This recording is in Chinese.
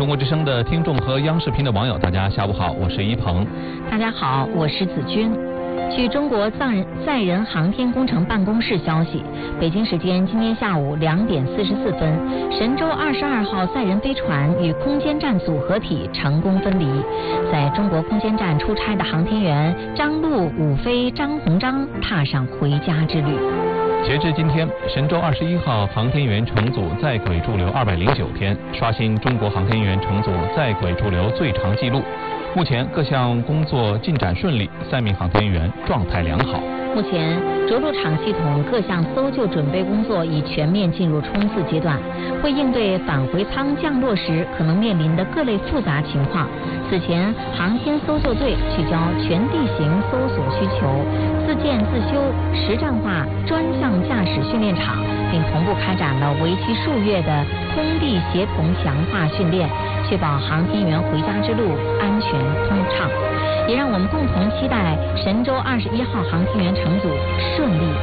中国之声的听众和央视频的网友，大家下午好，我是一鹏。 大家好，我是子君。据中国载人航天工程办公室消息，北京时间今天下午2点44分，神舟22号载人飞船与空间站组合体成功分离，在中国空间站出差的航天员张陆、武飞、张鸿章踏上回家之旅。 截至今天，神舟21号航天员乘组在轨驻留209天，刷新中国航天员乘组在轨驻留最长纪录。目前各项工作进展顺利，3名航天员状态良好。 目前着陆场系统各项搜救准备工作已全面进入冲刺阶段，为应对返回舱降落时可能面临的各类复杂情况，此前航天搜救队聚焦全地形搜索需求，自建自修实战化专项驾驶训练场，并同步开展了为期数月的空地协同强化训练，确保航天员回家之路安全通畅，也让我们共同期待神舟21号航天员乘组顺利